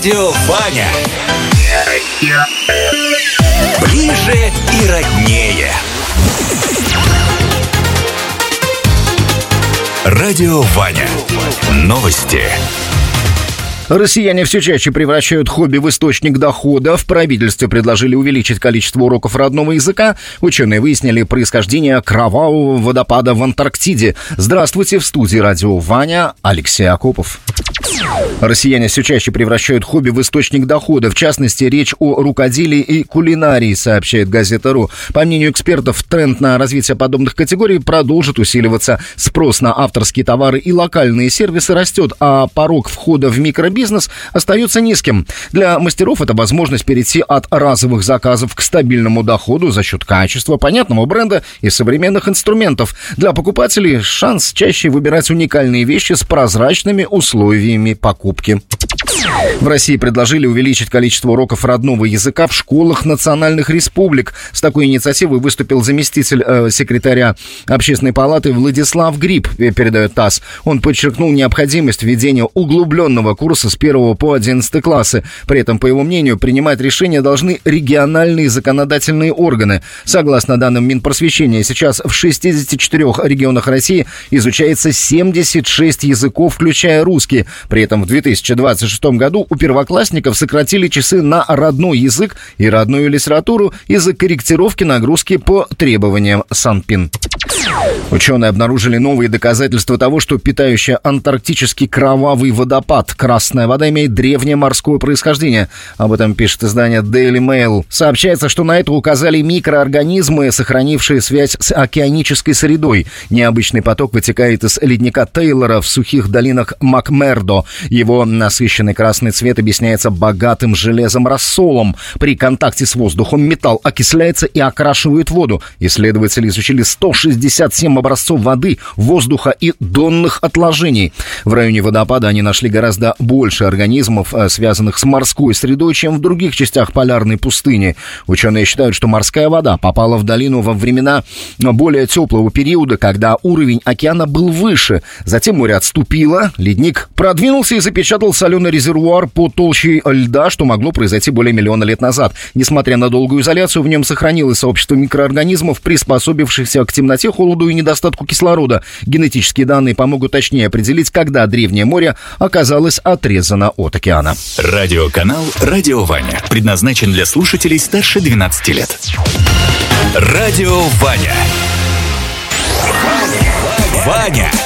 Радио Ваня. Ближе и роднее. Радио Ваня. Новости. Россияне все чаще превращают хобби в источник дохода. В правительстве предложили увеличить количество уроков родного языка. Ученые выяснили происхождение кровавого водопада в Антарктиде. Здравствуйте, в студии Радио Ваня Алексей Акопов. Россияне все чаще превращают хобби в источник дохода. В частности, речь о рукоделии и кулинарии, сообщает газета «Ру». По мнению экспертов, тренд на развитие подобных категорий продолжит усиливаться. Спрос на авторские товары и локальные сервисы растет, а порог входа в микробизнес остается низким. Для мастеров это возможность перейти от разовых заказов к стабильному доходу за счет качества, понятного бренда и современных инструментов. Для покупателей шанс чаще выбирать уникальные вещи с прозрачными условиями покупки. В России предложили увеличить количество уроков родного языка в школах национальных республик. С такой инициативой выступил заместитель секретаря Общественной палаты Владислав Гриб, передает ТАСС. Он подчеркнул необходимость введения углубленного курса с 1 по 11 классы. При этом, по его мнению, принимать решения должны региональные законодательные органы. Согласно данным Минпросвещения, сейчас в 64 регионах России изучается 76 языков, включая русский. При этом в 2026 году у первоклассников сократили часы на родной язык и родную литературу из-за корректировки нагрузки по требованиям Санпин. Ученые обнаружили новые доказательства того, что питающий антарктический кровавый водопад «Красная вода» имеет древнее морское происхождение. Об этом пишет издание Daily Mail. Сообщается, что на это указали микроорганизмы, сохранившие связь с океанической средой. Необычный поток вытекает из ледника Тейлора в сухих долинах Макмердо. Его насыщенный красный цвет объясняется богатым железом рассолом. При контакте с воздухом металл окисляется и окрашивает воду. Исследователи изучили 167 образцов воды, воздуха и донных отложений. В районе водопада они нашли гораздо больше организмов, связанных с морской средой, чем в других частях полярной пустыни. Ученые считают, что морская вода попала в долину во времена более теплого периода, когда уровень океана был выше. Затем море отступило, ледник продвинулся и запечатал соленый резервуар по толще льда, что могло произойти более миллиона лет назад. Несмотря на долгую изоляцию, в нем сохранилось сообщество микроорганизмов, приспособившихся к темноте, холоду и недостатку кислорода. Генетические данные помогут точнее определить, когда древнее море оказалось отрезано от океана. Радиоканал «Радио Ваня» предназначен для слушателей старше 12 лет. Радио Ваня. Ваня.